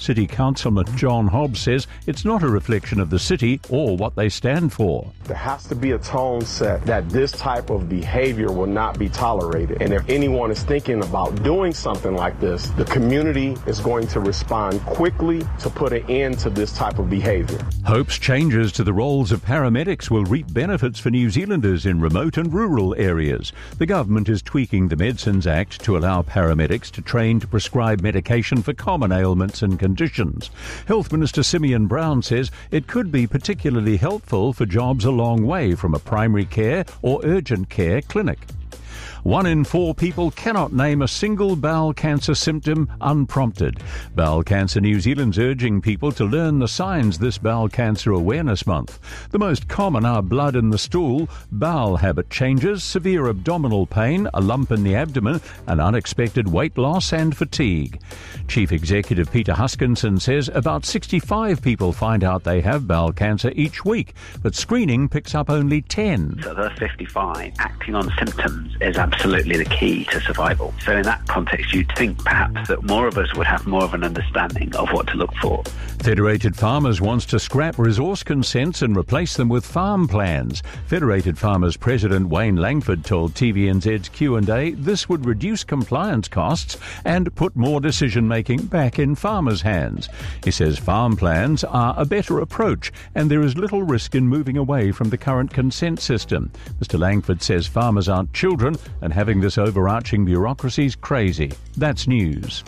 City Councilman John Hobbs says it's not a reflection of the city or what they stand for. There has to be a tone set that this type of behavior will not be tolerated. And if anyone is thinking about doing something like this, the community is going to respond quickly to put an end to this type of behavior. Hope's changes to the roles of paramedics will reap benefits for New Zealanders in remote and rural areas. The government is tweaking the Medicines Act to allow paramedics to train to prescribe medication for common ailments and conditions. Health Minister Simeon Brown says it could be particularly helpful for jobs a long way from a primary care or urgent care clinic. 1 in 4 people cannot name a single bowel cancer symptom unprompted. Bowel Cancer New Zealand's urging people to learn the signs this Bowel Cancer Awareness Month. The most common are blood in the stool, bowel habit changes, severe abdominal pain, a lump in the abdomen, and unexpected weight loss and fatigue. Chief Executive Peter Huskinson says about 65 people find out they have bowel cancer each week, but screening picks up only 10. So those 55, acting on symptoms is absolutely the key to survival. So in that context, you'd think perhaps that more of us would have more of an understanding of what to look for. Federated Farmers wants to scrap resource consents and replace them with farm plans. Federated Farmers President Wayne Langford told TVNZ's Q&A this would reduce compliance costs and put more decision-making back in farmers' hands. He says farm plans are a better approach and there is little risk in moving away from the current consent system. Mr Langford says farmers aren't children and having this overarching bureaucracy's crazy. That's news.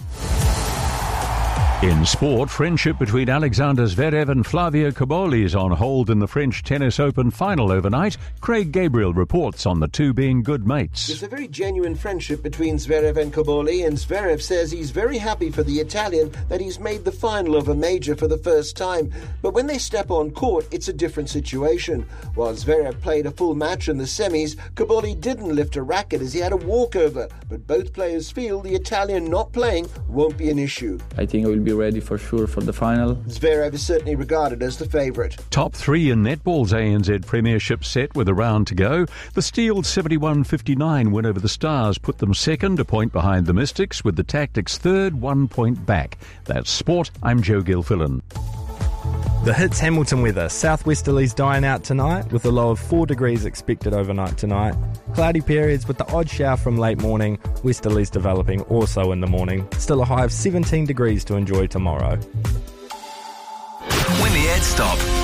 In sport, friendship between Alexander Zverev and Flavio Cobolli is on hold in the French Tennis Open final overnight. Craig Gabriel reports on the two being good mates. There's a very genuine friendship between Zverev and Cobolli, and Zverev says he's very happy for the Italian that he's made the final of a major for the first time. But when they step on court, it's a different situation. While Zverev played a full match in the semis, Cobolli didn't lift a racket as he had a walkover. But both players feel the Italian not playing won't be an issue. I think I will be ready for sure for the final. Zverev is certainly regarded as the favourite. Top 3 in netball's ANZ Premiership set with a round to go. The Steel's 71-59 win over the Stars put them second, a point behind the Mystics, with the Tactics third, 1 point back. That's sport. I'm Joe Gilfillan. The Hits Hamilton weather. Southwesterlies dying out tonight with a low of 4 degrees expected overnight tonight. Cloudy periods with the odd shower from late morning. Westerlies developing also in the morning. Still a high of 17 degrees to enjoy tomorrow. When the ads stop,